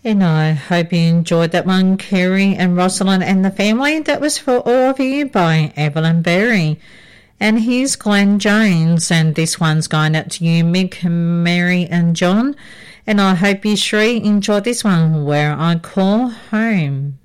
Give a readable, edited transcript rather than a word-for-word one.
And I hope you enjoyed that one, Kerry and Rosalind and the family. That was for all of you by Evelyn Berry. And here's Glenn Jones, and this one's going out to you, Mick, Mary and John. And I hope you three enjoyed this one, Where I Call Home.